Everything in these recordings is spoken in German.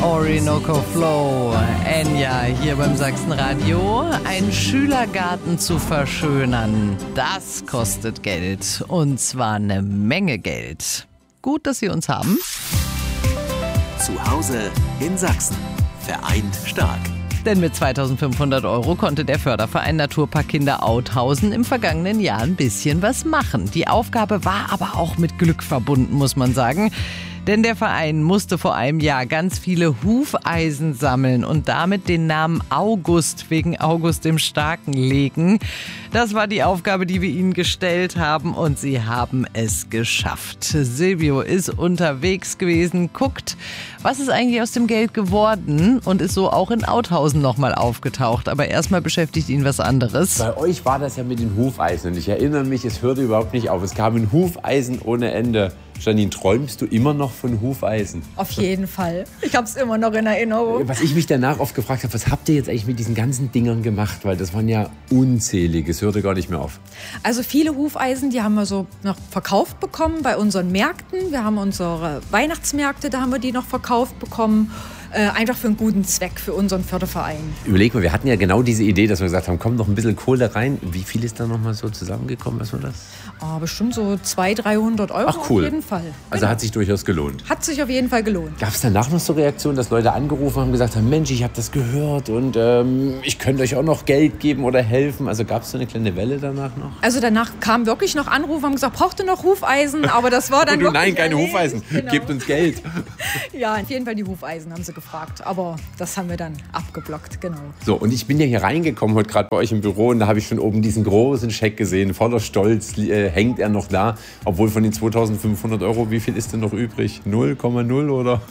Orinoco Flow, Enya hier beim Sachsenradio. Einen Schülergarten zu verschönern, das kostet Geld. Und zwar eine Menge Geld. Gut, dass Sie uns haben. Zu Hause in Sachsen. Vereint stark. Denn mit 2.500 € konnte der Förderverein Naturpark Kinder Authausen im vergangenen Jahr ein bisschen was machen. Die Aufgabe war aber auch mit Glück verbunden, muss man sagen. Denn der Verein musste vor einem Jahr ganz viele Hufeisen sammeln und damit den Namen August wegen August dem Starken legen. Das war die Aufgabe, die wir ihnen gestellt haben, und sie haben es geschafft. Silvio ist unterwegs gewesen, guckt, was ist eigentlich aus dem Geld geworden, und ist so auch in Authausen nochmal aufgetaucht. Aber erstmal beschäftigt ihn was anderes. Bei euch war das ja mit den Hufeisen und ich erinnere mich, es hörte überhaupt nicht auf. Es kamen Hufeisen ohne Ende. Janine, träumst du immer noch von Hufeisen? Auf jeden Fall. Ich habe es immer noch in Erinnerung. Was ich mich danach oft gefragt habe, was habt ihr jetzt eigentlich mit diesen ganzen Dingern gemacht? Weil das waren ja unzählige, es hörte gar nicht mehr auf. Also viele Hufeisen, die haben wir so noch verkauft bekommen bei unseren Märkten. Wir haben unsere Weihnachtsmärkte, da haben wir die noch verkauft bekommen. Einfach für einen guten Zweck, für unsnseren Förderverein. Überleg mal, wir hatten ja genau diese Idee, dass wir gesagt haben, komm, noch ein bisschen Kohle rein. Wie viel ist da noch mal so zusammengekommen? Was war das? Bestimmt so 200-300 € Ach, cool. Auf jeden Fall. Also Genau. hat sich durchaus gelohnt. Hat sich auf jeden Fall gelohnt. Gab es danach noch so Reaktionen, dass Leute angerufen haben und gesagt haben, Mensch, ich habe das gehört und ich könnte euch auch noch Geld geben oder helfen? Also gab es so eine kleine Welle danach noch? Also danach kamen wirklich noch Anrufe, haben gesagt, braucht ihr noch Hufeisen? Aber das war dann Und du, wirklich nein, keine erledigt. Hufeisen, Genau. gebt uns Geld. Ja, auf jeden Fall die Hufeisen haben sie gefragt. Aber das haben wir dann abgeblockt, genau. So, und ich bin ja hier reingekommen heute gerade bei euch im Büro und da habe ich schon oben diesen großen Scheck gesehen. Voller Stolz hängt er noch da. Obwohl von den 2.500 €, wie viel ist denn noch übrig? 0,0 oder?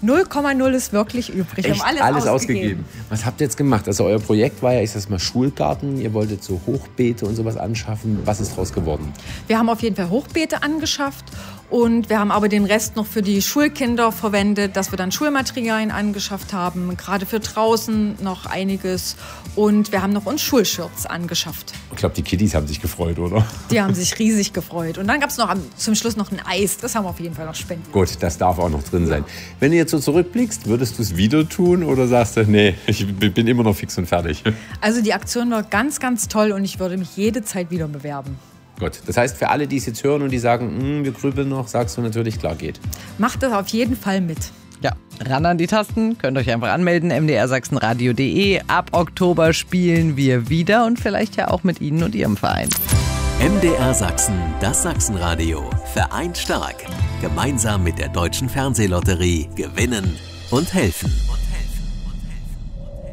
0,0 ist wirklich übrig. Wir Echt? haben Alles ausgegeben. Was habt ihr jetzt gemacht? Also euer Projekt war ja, ich sag mal, Schulgarten. Ihr wolltet so Hochbeete und sowas anschaffen. Was ist draus geworden? Wir haben auf jeden Fall Hochbeete angeschafft und wir haben aber den Rest noch für die Schulkinder verwendet, dass wir dann Schulmaterialien angeschafft haben, gerade für draußen noch einiges, und wir haben noch uns Schulshirts angeschafft. Ich glaube, die Kiddies haben sich gefreut, oder? Die haben sich riesig gefreut, und dann gab es noch zum Schluss noch ein Eis, das haben wir auf jeden Fall noch spendiert. Gut, das darf auch noch drin sein. Wenn du jetzt so zurückblickst, würdest du es wieder tun oder sagst du, nee, ich bin immer noch fix und fertig? Also die Aktion war ganz, ganz toll und ich würde mich jede Zeit wieder bewerben. Gut, das heißt, für alle, die es jetzt hören und die sagen, wir grübeln noch, sagst du natürlich, klar geht. Macht das auf jeden Fall mit. Ja, ran an die Tasten, könnt euch einfach anmelden, mdrsachsenradio.de. Ab Oktober spielen wir wieder und vielleicht ja auch mit Ihnen und Ihrem Verein. MDR Sachsen, das Sachsenradio. Vereint stark. Gemeinsam mit der Deutschen Fernsehlotterie gewinnen und helfen.